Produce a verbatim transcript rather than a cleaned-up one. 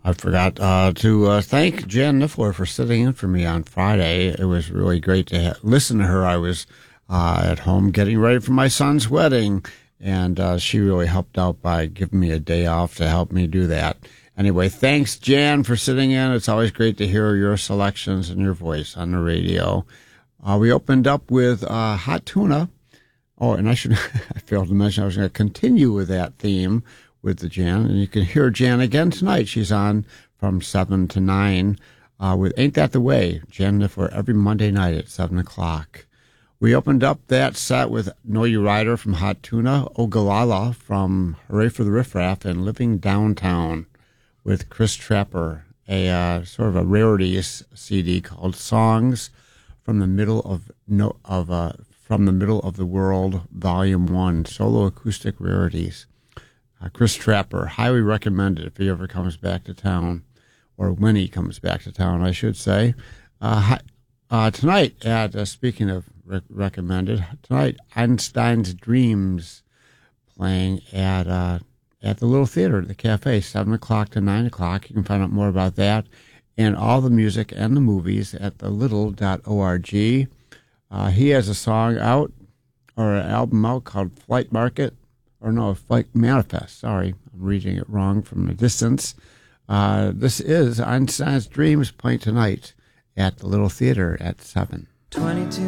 I forgot uh, to uh, thank Jan Niffler for sitting in for me on Friday. It was really great to ha- listen to her. I was uh, at home getting ready for my son's wedding, and uh, she really helped out by giving me a day off to help me do that. Anyway, thanks, Jan, for sitting in. It's always great to hear your selections and your voice on the radio. Uh, we opened up with uh, Hot Tuna. Oh, and I should I failed to mention I was going to continue with that theme with the Jan, and you can hear Jan again tonight. She's on from seven to nine uh, with Ain't That the Way, Jan Niffler, every Monday night at seven o'clock. We opened up that set with Know You Rider from Hot Tuna, Ogallala from Hooray for the Riff Raff, and Living Downtown with Chris Trapper, a uh, sort of a rarities C D called Songs from the Middle of no of uh, from the Middle of the World, Volume One, Solo Acoustic Rarities. Uh, Chris Trapper, highly recommended if he ever comes back to town, or when he comes back to town, I should say. Uh, hi, uh, tonight, at uh, speaking of re- recommended, tonight Einstein's Dreams playing at uh, at the Little Theater at the Cafe, seven o'clock to nine o'clock. You can find out more about that and all the music and the movies at the little dot org. Uh, he has a song out, or an album out called Flight Market. Or no, Flight Manifest. Sorry, I'm reading it wrong from a distance. Uh, this is Einstein's Dreams playing tonight at the Little Theater at seven. twenty-two